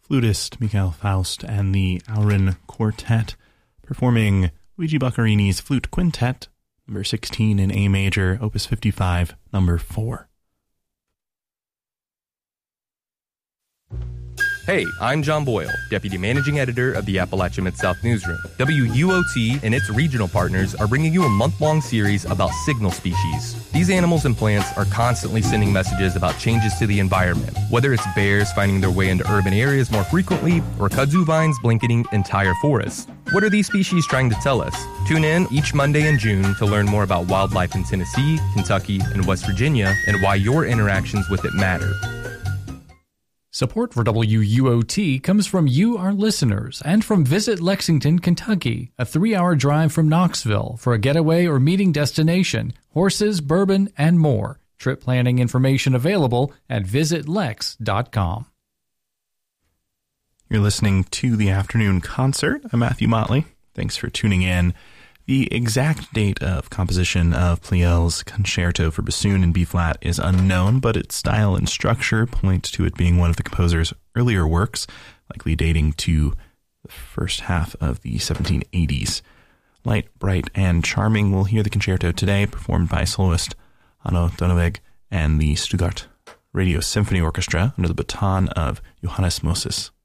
flutist Michael Faust and the Aurin Quartet performing Luigi Boccherini's Flute Quintet, number 16 in A major, opus 55, number 4. Hey, I'm John Boyle, Deputy Managing Editor of the Appalachia Mid-South Newsroom. WUOT and its regional partners are bringing you a month-long series about signal species. These animals and plants are constantly sending messages about changes to the environment, whether it's bears finding their way into urban areas more frequently or kudzu vines blanketing entire forests. What are these species trying to tell us? Tune in each Monday in June to learn more about wildlife in Tennessee, Kentucky, and West Virginia and why your interactions with it matter. Support for WUOT comes from you, our listeners, and from Visit Lexington, Kentucky, a 3-hour drive from Knoxville for a getaway or meeting destination, horses, bourbon, and more. Trip planning information available at visitlex.com. You're listening to The Afternoon Concert. I'm Matthew Motley. Thanks for tuning in. The exact date of composition of Pleyel's Concerto for Bassoon in B-flat is unknown, but its style and structure point to it being one of the composer's earlier works, likely dating to the first half of the 1780s. Light, bright, and charming, we'll hear the concerto today, performed by soloist Hanno Donnevig and the Stuttgart Radio Symphony Orchestra under the baton of Johannes Moses.